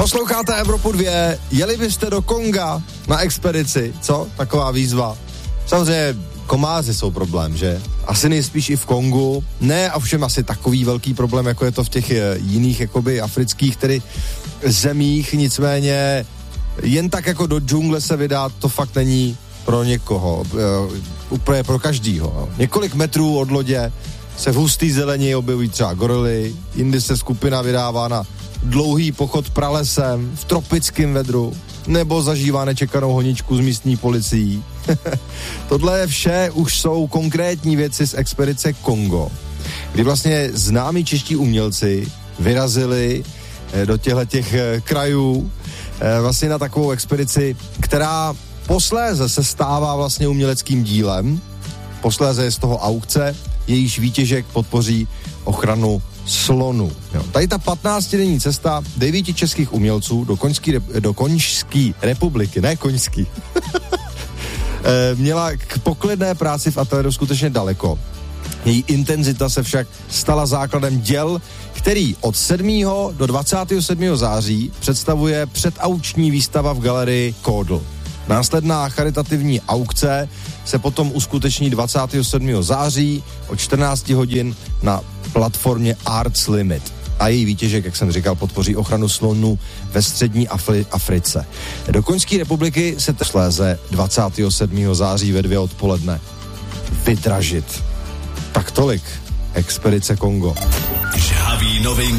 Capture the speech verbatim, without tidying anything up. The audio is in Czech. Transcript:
Posloucháte Evropu dva, jeli byste do Konga na expedici, co? Taková výzva. Samozřejmě komáři jsou problém, že? Asi nejspíš i v Kongu. Ne, a všem asi takový velký problém, jako je to v těch jiných jakoby afrických tedy zemích, nicméně jen tak jako do džungle se vydat, to fakt není pro někoho, úplně pro každýho. Několik metrů od lodě se v hustý zelení objevují třeba gorily, jindy se skupina vydává na dlouhý pochod pralesem v tropickém vedru, nebo zažívá nečekanou honičku s místní policií. Tohle je vše, už jsou konkrétní věci z expedice Kongo, kdy vlastně známí čeští umělci vyrazili do těchto těch krajů vlastně na takovou expedici, která posléze se stává vlastně uměleckým dílem, posléze je z toho aukce, jejíž výtěžek podpoří ochranu slonu. Jo. Tady ta patnáctidenní cesta devíti českých umělců do Koňský, do Koňský republiky, ne Koňský, měla k poklidné práci v ateliéru skutečně daleko. Její intenzita se však stala základem děl, který od sedmého do dvacátého sedmého září představuje předauční výstava v galerii Kódl. Následná charitativní aukce se potom uskuteční dvacátého sedmého září od čtrnáct hodin na platformě Arts Limit. A její výtěžek, jak jsem říkal, podpoří ochranu slonů ve střední Afri- Africe. Do Koňské republiky se to sléze dvacátého sedmého září ve dvě odpoledne vydražit. Tak tolik. Expedice Kongo. Žhavý novinky.